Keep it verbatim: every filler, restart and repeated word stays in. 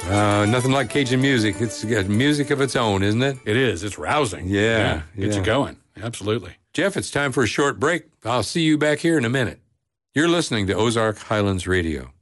Uh, nothing like Cajun music. It's got music of its own, isn't it? It is. It's rousing. Yeah. yeah. Gets yeah. you going. Absolutely. Jeff, it's time for a short break. I'll see you back here in a minute. You're listening to Ozark Highlands Radio.